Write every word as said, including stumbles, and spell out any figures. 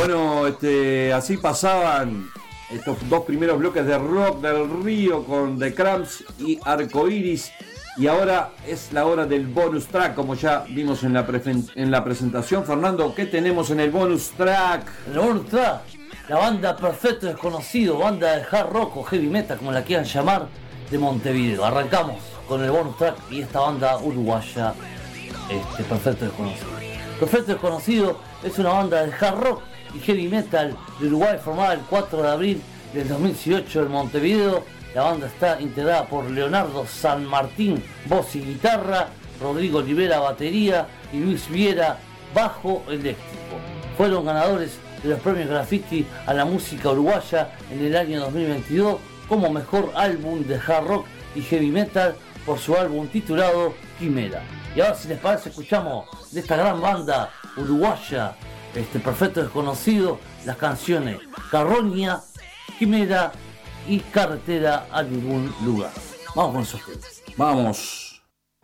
Bueno, este, así pasaban estos dos primeros bloques de Rock del Río con The Cramps y Arcoiris. Y ahora es la hora del bonus track, como ya vimos en la, pre- en la presentación. Fernando, ¿qué tenemos en el bonus track? El bonus track, la banda Perfecto Desconocido, banda de hard rock o heavy metal, como la quieran llamar, de Montevideo. Arrancamos con el bonus track y esta banda uruguaya, este, Perfecto Desconocido. Perfecto Desconocido es una banda de hard rock y heavy metal de Uruguay, formada el cuatro de abril del dos mil dieciocho en Montevideo. La banda está integrada por Leonardo San Martín, voz y guitarra, Rodrigo Olivera, batería, y Luis Viera, bajo eléctrico. Fueron ganadores de los premios Graffiti a la música uruguaya en el año dos mil veintidós como mejor álbum de hard rock y heavy metal por su álbum titulado Quimera. Y ahora, si les parece, escuchamos de esta gran banda uruguaya, este Perfecto Desconocido, las canciones Carroña, Quimera y Carretera a Ningún Lugar. Vamos con esos temas. Vamos.